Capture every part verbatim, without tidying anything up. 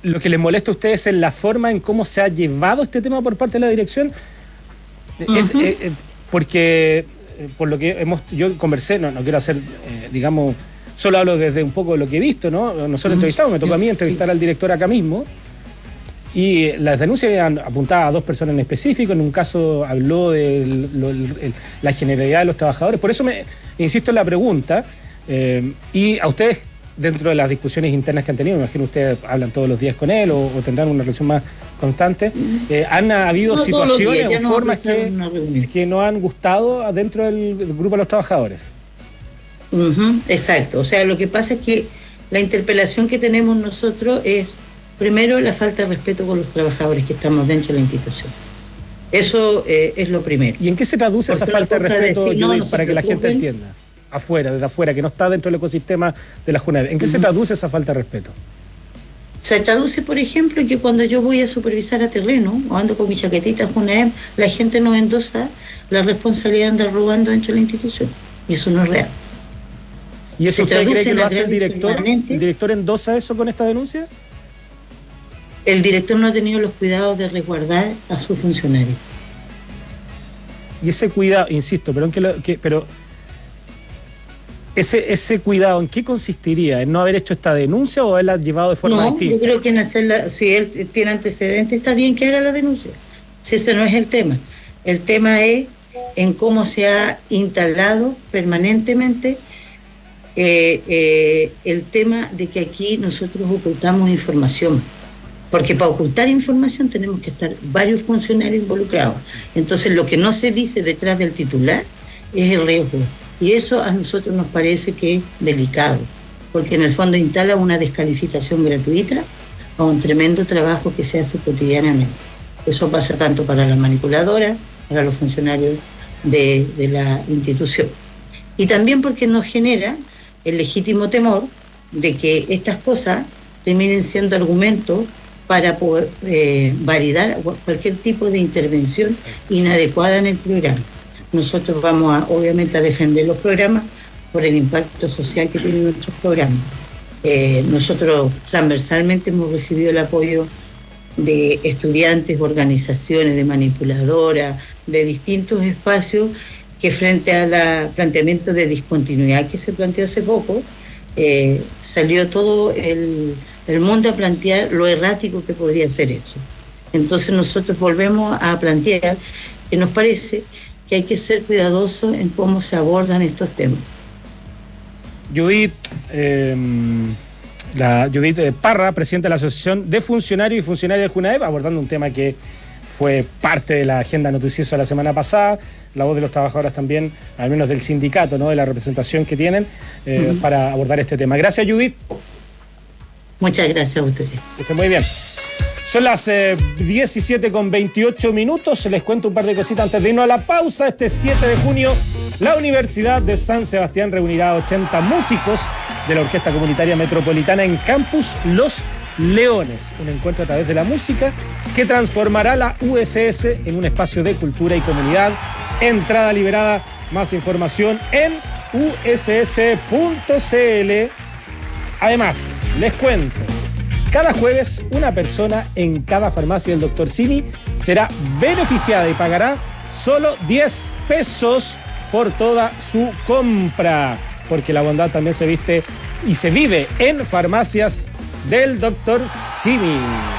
lo que les molesta a ustedes es la forma en cómo se ha llevado este tema por parte de la dirección. Uh-huh. Es, eh, eh, porque, eh, por lo que hemos, yo conversé, no, no quiero hacer, eh, digamos, solo hablo desde un poco de lo que he visto, ¿no? Nosotros uh-huh. entrevistamos, me tocó a mí entrevistar al director acá mismo, y las denuncias apuntaban a dos personas en específico. En un caso habló de lo, el, la generalidad de los trabajadores. Por eso me insisto en la pregunta, eh, y a ustedes, dentro de las discusiones internas que han tenido, me imagino ustedes hablan todos los días con él o, o tendrán una relación más constante, eh, ¿han habido no, situaciones días, o formas que, que no han gustado dentro del, del grupo de los trabajadores? Uh-huh, exacto, o sea, lo que pasa es que la interpelación que tenemos nosotros es, primero, la falta de respeto con los trabajadores que estamos dentro de la institución. Eso eh, es lo primero. ¿Y en qué se traduce esa falta de respeto, decir, Judith, no, no para que la gente entienda? Afuera, desde afuera, que no está dentro del ecosistema de la JUNAEV. ¿En qué uh-huh. se traduce esa falta de respeto? Se traduce, por ejemplo, que cuando yo voy a supervisar a terreno o ando con mi chaquetita JUNAEV, la gente no endosa la responsabilidad de andar robando dentro de la institución. Y eso no es real. ¿Y eso usted cree que lo hace el director? ¿El director endosa eso con esta denuncia? El director no ha tenido los cuidados de resguardar a sus funcionarios. Y ese cuidado, insisto, pero en que, lo, que pero ese ese cuidado, ¿en qué consistiría? ¿En no haber hecho esta denuncia o haberla llevado de forma no, distinta? Yo creo que en hacerla, si él tiene antecedentes, está bien que haga la denuncia. Si ese no es el tema. El tema es en cómo se ha instalado permanentemente eh, eh, el tema de que aquí nosotros ocultamos información. Porque para ocultar información tenemos que estar varios funcionarios involucrados. Entonces lo que no se dice detrás del titular es el riesgo. Y eso a nosotros nos parece que es delicado, porque en el fondo instala una descalificación gratuita a un tremendo trabajo que se hace cotidianamente. Eso pasa tanto para la manipuladora, para los funcionarios de, de la institución. Y también porque nos genera el legítimo temor de que estas cosas terminen siendo argumentos para poder eh, validar cualquier tipo de intervención inadecuada en el programa. Nosotros vamos a, obviamente, a defender los programas por el impacto social que tienen nuestros programas. Eh, nosotros transversalmente hemos recibido el apoyo de estudiantes, organizaciones, de manipuladoras, de distintos espacios que frente al planteamiento de discontinuidad que se planteó hace poco, eh, salió todo el... el mundo a plantear lo errático que podría ser eso. Entonces nosotros volvemos a plantear que nos parece que hay que ser cuidadosos en cómo se abordan estos temas. Judith, eh, la Judith Parra, presidenta de la Asociación de Funcionarios y Funcionarias de JUNAEV, abordando un tema que fue parte de la agenda noticiosa la semana pasada, la voz de los trabajadores también, al menos del sindicato, ¿no? De la representación que tienen eh, uh-huh. para abordar este tema. Gracias, Judith. Muchas gracias a ustedes. Que estén muy bien. Son las eh, diecisiete con veintiocho minutos. Les cuento un par de cositas antes de irnos a la pausa. Este siete de junio, la Universidad de San Sebastián reunirá a ochenta músicos de la Orquesta Comunitaria Metropolitana en Campus Los Leones. Un encuentro a través de la música que transformará la U S S en un espacio de cultura y comunidad. Entrada liberada. Más información en u s s punto c l. Además, les cuento, cada jueves una persona en cada farmacia del doctor Simi será beneficiada y pagará solo diez pesos por toda su compra, porque la bondad también se viste y se vive en farmacias del doctor Simi.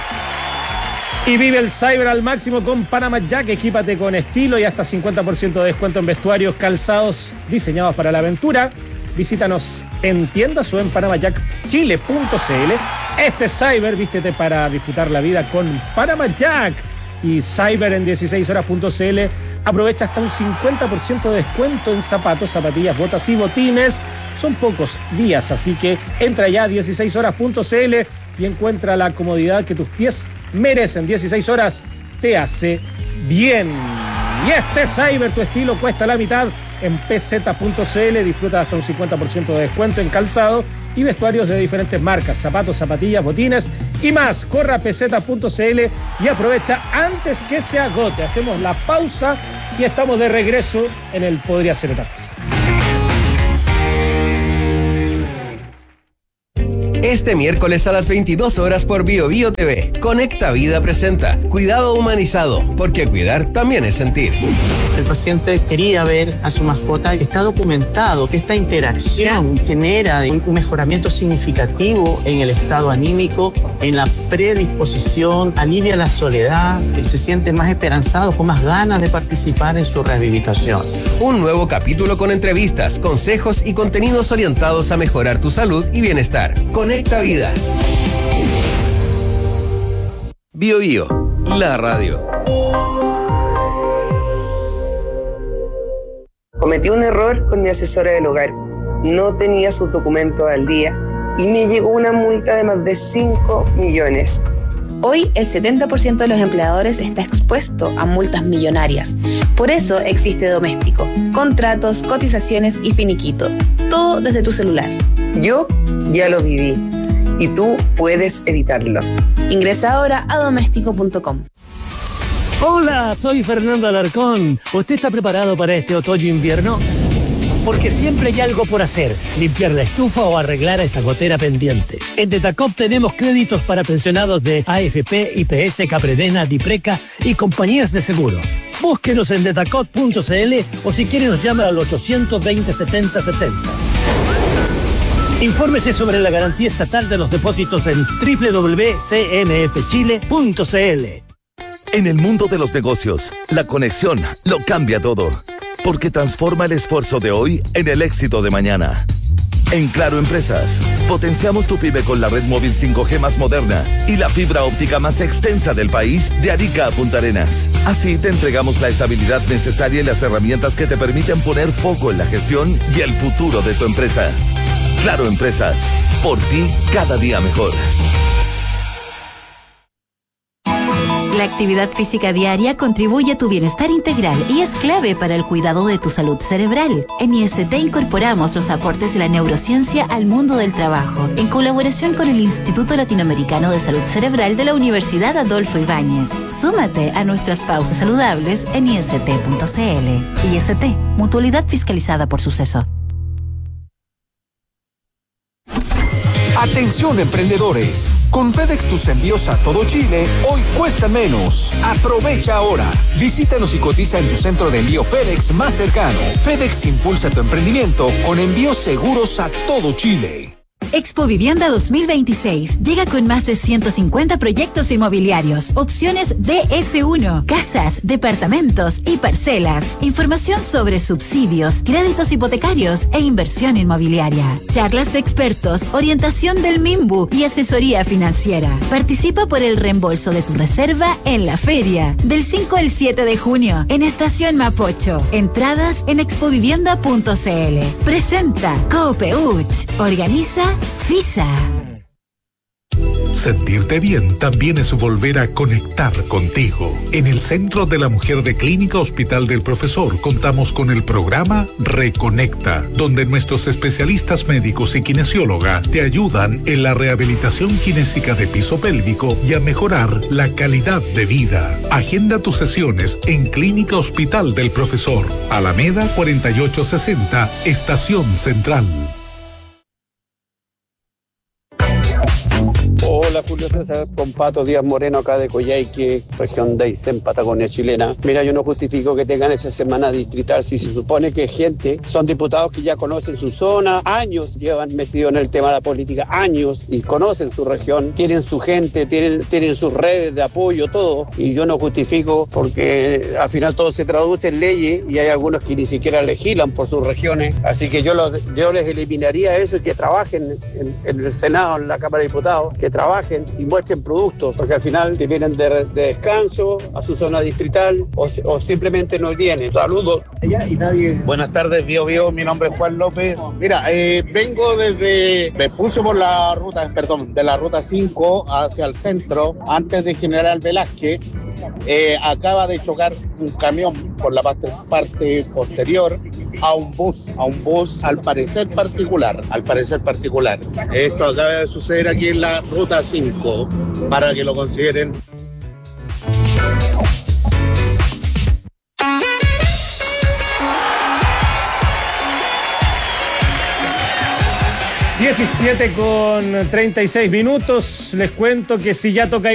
Y vive el cyber al máximo con Panama Jack. Equípate con estilo y hasta cincuenta por ciento de descuento en vestuarios, calzados diseñados para la aventura. Visítanos en tiendas o en panama jack chile punto c l. Este Cyber, vístete para disfrutar la vida con Panama Jack. Y Cyber en dieciséis horas punto c l aprovecha hasta un cincuenta por ciento de descuento en zapatos, zapatillas, botas y botines. Son pocos días, así que entra ya a dieciséis horas punto c l y encuentra la comodidad que tus pies merecen. dieciséis horas te hace bien. Y este Cyber, tu estilo cuesta la mitad. En p z punto c l disfruta hasta un cincuenta por ciento de descuento en calzado y vestuarios de diferentes marcas, zapatos, zapatillas, botines y más. Corra a p z punto c l y aprovecha antes que se agote. Hacemos la pausa y estamos de regreso en el Podría Ser Otra Cosa. Este miércoles a las veintidós horas por Bio Bio T V, Conecta Vida presenta Cuidado Humanizado, porque cuidar también es sentir. El paciente quería ver a su mascota. Está documentado que esta interacción genera un mejoramiento significativo en el estado anímico, en la predisposición, alivia la soledad, se siente más esperanzado, con más ganas de participar en su rehabilitación. Un nuevo capítulo con entrevistas, consejos y contenidos orientados a mejorar tu salud y bienestar. Conecta Vida. Bio Bio, la radio. Cometí un error con mi asesora del hogar. No tenía sus documentos al día y me llegó una multa de más de cinco millones. Hoy el setenta por ciento de los empleadores está expuesto a multas millonarias. Por eso existe Doméstico. Contratos, cotizaciones y finiquito. Todo desde tu celular. Yo ya lo viví y tú puedes evitarlo. Ingresa ahora a doméstico punto com. Hola, soy Fernando Alarcón. ¿Usted está preparado para este otoño-invierno? Porque siempre hay algo por hacer, limpiar la estufa o arreglar esa gotera pendiente. En Detacop tenemos créditos para pensionados de A F P, I P S, Capredena, Dipreca y compañías de seguros. Búsquenos en detacop punto c l o si quiere nos llama al ochocientos veinte setenta setenta. Infórmese sobre la garantía estatal de los depósitos en doble u doble u doble u punto c n f chile punto c l. En el mundo de los negocios, la conexión lo cambia todo, porque transforma el esfuerzo de hoy en el éxito de mañana. En Claro Empresas, potenciamos tu pyme con la red móvil cinco G más moderna y la fibra óptica más extensa del país, de Arica a Punta Arenas. Así te entregamos la estabilidad necesaria y las herramientas que te permiten poner foco en la gestión y el futuro de tu empresa. Claro Empresas, por ti cada día mejor. La actividad física diaria contribuye a tu bienestar integral y es clave para el cuidado de tu salud cerebral. En I S T incorporamos los aportes de la neurociencia al mundo del trabajo, en colaboración con el Instituto Latinoamericano de Salud Cerebral de la Universidad Adolfo Ibáñez. Súmate a nuestras pausas saludables en i s t punto c l. I S T, mutualidad fiscalizada por Suceso. Atención emprendedores, con FedEx tus envíos a todo Chile hoy cuestan menos. Aprovecha ahora. Visítanos y cotiza en tu centro de envío FedEx más cercano. FedEx impulsa tu emprendimiento con envíos seguros a todo Chile. Expo Vivienda dos mil veintiséis llega con más de ciento cincuenta proyectos inmobiliarios, opciones D S uno, casas, departamentos y parcelas, información sobre subsidios, créditos hipotecarios e inversión inmobiliaria, charlas de expertos, orientación del MIMBU y asesoría financiera. Participa por el reembolso de tu reserva en la feria, del cinco al siete de junio, en Estación Mapocho. Entradas en expovivienda punto c l. Presenta Coopeuch. Organiza FISA. Sentirte bien también es volver a conectar contigo. En el Centro de la Mujer de Clínica Hospital del Profesor contamos con el programa Reconecta, donde nuestros especialistas médicos y kinesióloga te ayudan en la rehabilitación kinésica de piso pélvico y a mejorar la calidad de vida. Agenda tus sesiones en Clínica Hospital del Profesor, Alameda cuarenta y ocho sesenta, Estación Central. Hola Julio César, con Pato Díaz Moreno acá de Coyhaique, región de Aysén, Patagonia chilena. Mira, yo no justifico que tengan esa semana distrital si se supone que gente, son diputados que ya conocen su zona, años llevan metidos en el tema de la política, años, y conocen su región, tienen su gente, tienen, tienen sus redes de apoyo, todo, y yo no justifico porque al final todo se traduce en leyes y hay algunos que ni siquiera legislan por sus regiones, así que yo, los, yo les eliminaría eso y que trabajen en, en el Senado, en la Cámara de Diputados, que trabajen y muestren productos, porque al final te vienen de, de descanso a su zona distrital o, o simplemente no vienen. Saludos. Buenas tardes, Bio Bio, mi nombre es Juan López. Mira, eh, vengo desde, me puse por la ruta, perdón, de la ruta cinco hacia el centro, antes de General Velázquez. Eh, acaba de chocar un camión por la parte, parte posterior a un bus, a un bus al parecer particular, al parecer particular. Esto acaba de suceder aquí en la ruta cinco, para que lo consideren. diecisiete con treinta y seis minutos. Les cuento que si ya toca